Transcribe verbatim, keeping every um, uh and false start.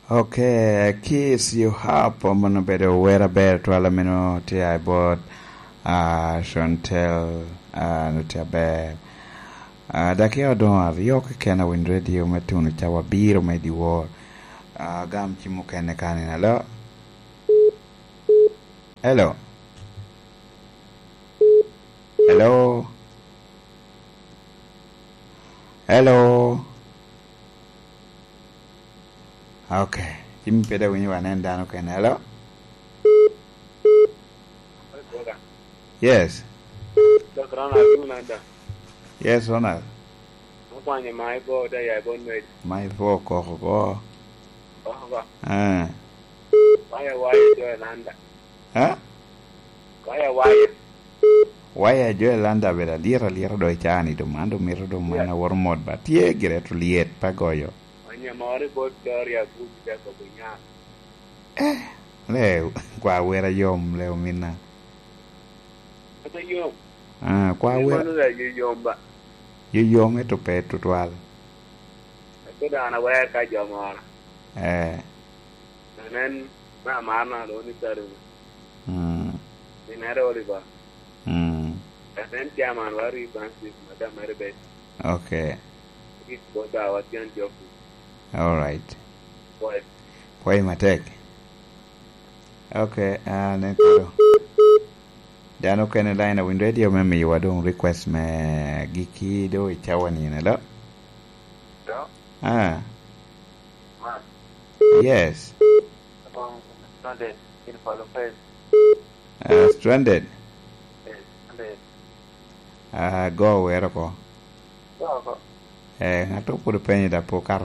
Okay, Keys, you have a better wear bear to Alamino, Tia bought, uh, Chantel, uh, Nutia Bear. Uh, Dakio don't Yoka can win radio, Matuna, Chawa Beer, Medi War, uh, Gam Chimukan, hello. Hello. Hello. Hello. Okay. Jimmy Peter when you are an down, okay. Hello. Yes. Yes, Ronald. My boy, I won't wait. My four coho. Ah. Why a wire to Landa? Huh? Why a wire? Why a joy landa with a dear little doichani to mando mirado mana war mod, but ye get to liet pagoyo. When your mother bought Gloria, good death of the yarn. Eh, Leo, qua where a yom, Leo Mina. What are you? Ah, qua where you yom, but you yom to pay to twelve. I put on a wear kajamar. Eh, And then my mana only started. hmm, In Oliver. hmm, And then Chairman, very Francis, Madame Maribet. okay, It's what I was young job. all right. Boy, Why my take? Okay, uh, then go. Dan okay na line of radio meme you are doing request me giki do chawani na lo. yeah, Ah, man. yes. Um, Sunday, in follow face. Uh, stranded. Yes, Sunday. Uh, go where ko. Go, go. Eh, ngato puro penye da po